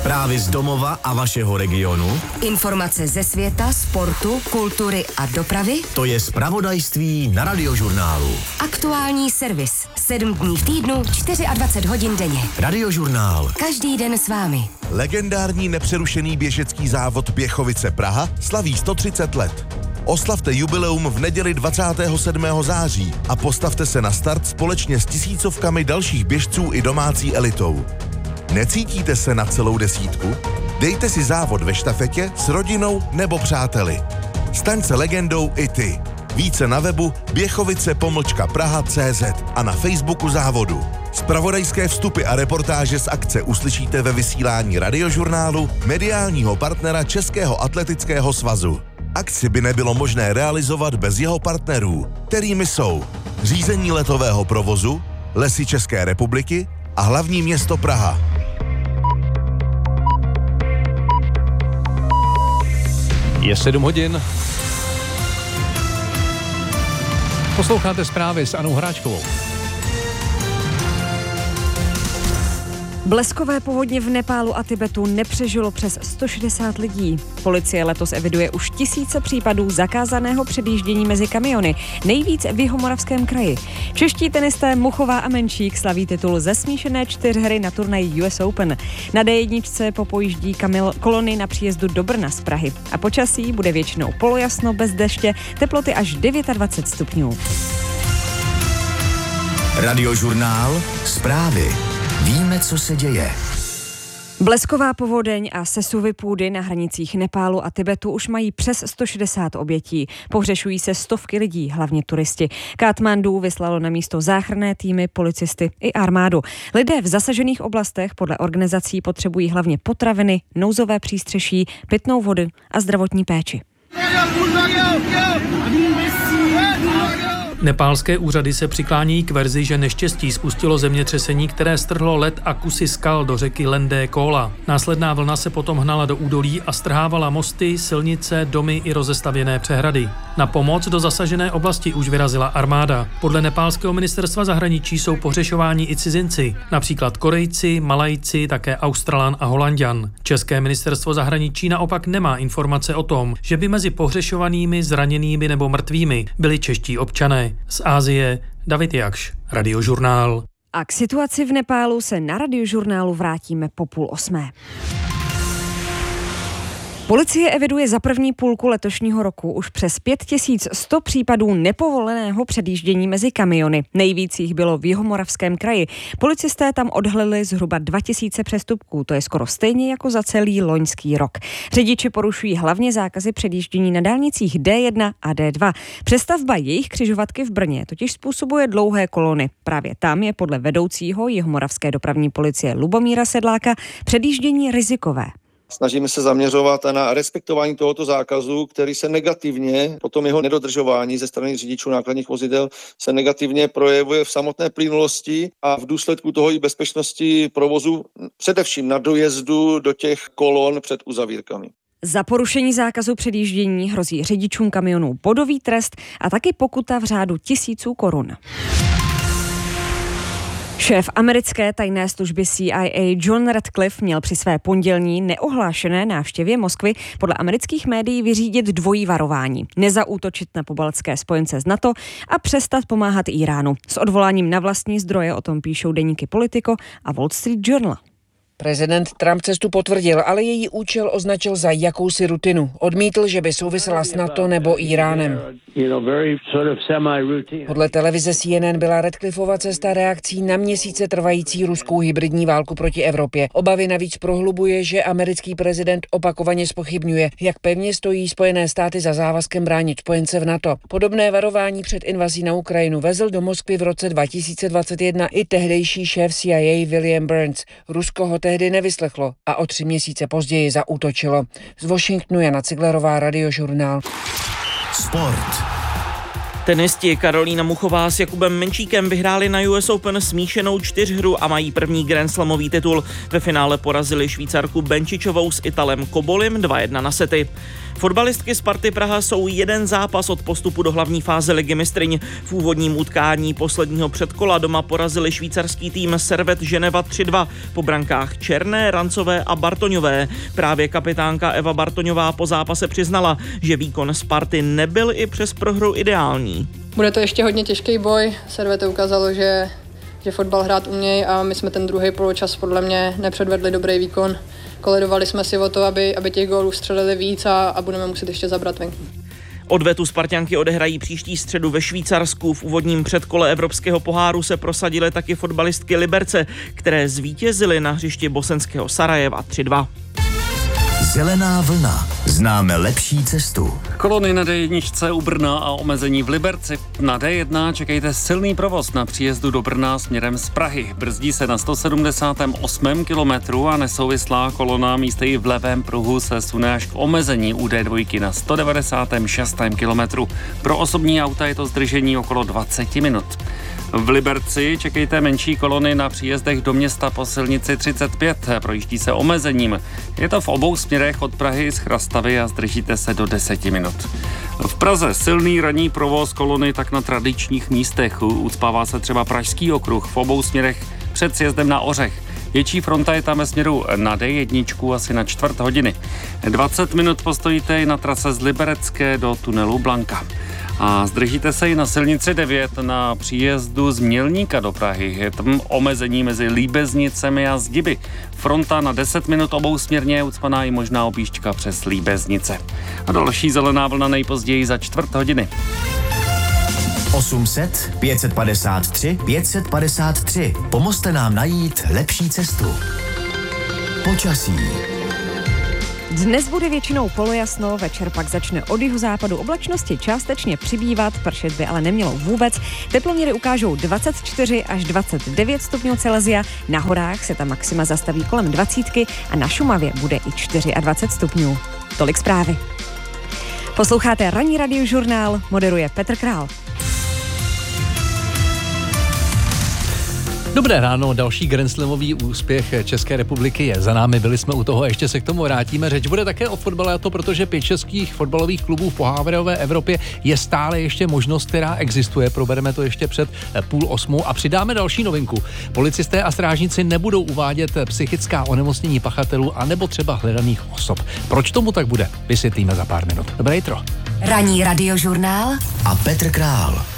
Zprávy z domova a vašeho regionu. Informace ze světa, sportu, kultury a dopravy. To je zpravodajství na Radiožurnálu. Aktuální servis. 7 dní v týdnu, 24 hodin denně. Radiožurnál. Každý den s vámi. Legendární nepřerušený běžecký závod Běchovice Praha slaví 130 let. Oslavte jubileum v neděli 27. září a postavte se na start společně s tisícovkami dalších běžců i domácí elitou. Necítíte se na celou desítku? Dejte si závod ve štafetě s rodinou nebo přáteli. Staň se legendou i ty. Více na webu běchovice-praha.cz a na Facebooku závodu. Zpravodajské vstupy a reportáže z akce uslyšíte ve vysílání Radiožurnálu, mediálního partnera Českého atletického svazu. Akci by nebylo možné realizovat bez jeho partnerů, kterými jsou řízení letového provozu, Lesy České republiky a hlavní město Praha. Je 7 hodin. Posloucháte zprávy s Anou Hráčkovou. Bleskové povodně v Nepálu a Tibetu nepřežilo přes 160 lidí. Policie letos eviduje už tisíce případů zakázaného předjíždění mezi kamiony, nejvíc v Jihomoravském kraji. Čeští tenisté Muchová a Menšík slaví titul ze smíšené čtyřhry na turnaji US Open. Na D1 popojíždí kolony na příjezdu do Brna z Prahy. A počasí bude většinou polojasno, bez deště, teploty až 29 stupňů. Radiožurnál. Zprávy. Víme, co se děje. Blesková povodeň a sesuvy půdy na hranicích Nepálu a Tibetu už mají přes 160 obětí. Pohřešují se stovky lidí, hlavně turisti. Katmandu vyslalo na místo záchranné týmy, policisty i armádu. Lidé v zasažených oblastech podle organizací potřebují hlavně potraviny, nouzové přístřeší, pitnou vodu a zdravotní péči. Nepálské úřady se přiklání k verzi, že neštěstí spustilo zemětřesení, které strhlo led a kusy skal do řeky Lendé Kóla. Následná vlna se potom hnala do údolí a strhávala mosty, silnice, domy i rozestavěné přehrady. Na pomoc do zasažené oblasti už vyrazila armáda. Podle nepálského ministerstva zahraničí jsou pohřešováni i cizinci, například Korejci, Malajci, také Australan a Holanďan. České ministerstvo zahraničí naopak nemá informace o tom, že by mezi pohřešovanými, zraněnými nebo mrtvými byli čeští občané. Z Asie David Jakš, Radiožurnál. A k situaci v Nepálu se na Radiožurnálu vrátíme po 7:30. Policie eviduje za první půlku letošního roku už přes 5100 případů nepovoleného předjíždění mezi kamiony. Nejvíc jich bylo v Jihomoravském kraji. Policisté tam odhalili zhruba 2000 přestupků, to je skoro stejně jako za celý loňský rok. Řidiči porušují hlavně zákazy předjíždění na dálnicích D1 a D2. Přestavba jejich křižovatky v Brně totiž způsobuje dlouhé kolony. Právě tam je podle vedoucího Jihomoravské dopravní policie Lubomíra Sedláka předjíždění rizikové. Snažíme se zaměřovat na respektování tohoto zákazu, který se negativně, potom jeho nedodržování ze strany řidičů nákladních vozidel se negativně projevuje v samotné plynulosti a v důsledku toho i bezpečnosti provozu, především na dojezdu do těch kolon před uzavírkami. Za porušení zákazu předjíždění hrozí řidičům kamionů bodový trest a taky pokuta v řádu tisíců korun. Šéf americké tajné služby CIA John Ratcliffe měl při své pondělní neohlášené návštěvě Moskvy podle amerických médií vyřídit dvojí varování. Nezaútočit na pobaltské spojence z NATO a přestat pomáhat Iránu. S odvoláním na vlastní zdroje o tom píšou deníky Politico a Wall Street Journal. Prezident Trump cestu potvrdil, ale její účel označil za jakousi rutinu. Odmítl, že by souvisela s NATO nebo Iránem. Podle televize CNN byla Ratcliffeova cesta reakcí na měsíce trvající ruskou hybridní válku proti Evropě. Obavy navíc prohlubuje, že americký prezident opakovaně zpochybňuje, jak pevně stojí Spojené státy za závazkem bránit spojence v NATO. Podobné varování před invazí na Ukrajinu vezl do Moskvy v roce 2021 i tehdejší šéf CIA William Burns. Rusko ho tehdy nevyslechlo a o 3 měsíce později zaútočilo. Z Washingtonu Jana Ciglerová, Radiožurnál. Sport. Tenisti Karolína Muchová s Jakubem Menčíkem vyhráli na US Open smíšenou čtyřhru a mají první Grand Slamový titul. Ve finále porazili Švýcarku Benčičovou s Italem Kobolim 2-1 na sety. Fotbalistky Sparty Praha jsou jeden zápas od postupu do hlavní fáze Ligy mistryň. V úvodním utkání posledního předkola doma porazili švýcarský tým Servet Ženeva 3-2 po brankách Černé, Rancové a Bartoňové. Právě kapitánka Eva Bartoňová po zápase přiznala, že výkon Sparty nebyl i přes prohru ideální. Bude to ještě hodně těžký boj. Servete ukázalo, že fotbal hrát umějí a my jsme ten druhý poločas podle mě nepředvedli dobrý výkon. Koledovali jsme si o to, aby těch gólů střelili víc a budeme muset ještě zabrat venku. Odvetu Sparťanky odehrají příští středu ve Švýcarsku. V úvodním předkole Evropského poháru se prosadily taky fotbalistky Liberce, které zvítězily na hřišti bosenského Sarajeva 3-2. Zelená vlna. Známe lepší cestu. Kolony na D1 u Brna a omezení v Liberci. Na D1 čekejte silný provoz na příjezdu do Brna směrem z Prahy. Brzdí se na 178. kilometru a nesouvislá kolona místy i v levém pruhu se sune až k omezení u D2 na 196. kilometru. Pro osobní auta je to zdržení okolo 20 minut. V Liberci čekejte menší kolony na příjezdech do města po silnici 35. Projíždí se omezením. Je to v obou směrech od Prahy z Chrastavy a zdržíte se do 10 minut. V Praze silný ranní provoz kolony tak na tradičních místech. Ucpává se třeba Pražský okruh v obou směrech před sjezdem na Ořech. Větší fronta je tam ve směru na D1 asi na čtvrt hodiny. 20 minut postojíte i na trase z Liberecké do tunelu Blanka. A zdržíte se i na silnici 9 na příjezdu z Mělníka do Prahy. Je tam omezení mezi Líbeznicemi a Zdiby. Fronta na 10 minut obousměrně je ucpaná i možná objížďka přes Líbeznice. A další zelená vlna nejpozději za čtvrt hodiny. 800 553 553. Pomozte nám najít lepší cestu. Počasí. Dnes bude většinou polojasno, večer pak začne od jihozápadu oblačnosti částečně přibývat, pršet by ale nemělo vůbec. Teploměry ukážou 24 až 29 stupňů Celsia, na horách se ta maxima zastaví kolem 20 a na Šumavě bude i 24 stupňů. Tolik zprávy. Posloucháte Ranní radiožurnál, moderuje Petr Král. Dobré ráno, další Grand Slamový úspěch České republiky je za námi, byli jsme u toho a ještě se k tomu vrátíme. Řeč bude také o fotbale, a to protože 5 českých fotbalových klubů v pohárové Evropě je stále ještě možnost, která existuje. Probereme to ještě před 7:30 a přidáme další novinku. Policisté a strážníci nebudou uvádět psychická onemocnění pachatelů anebo třeba hledaných osob. Proč tomu tak bude? Vysvětlíme za pár minut. Dobré jitro. Ranní radiožurnál a Petr Král.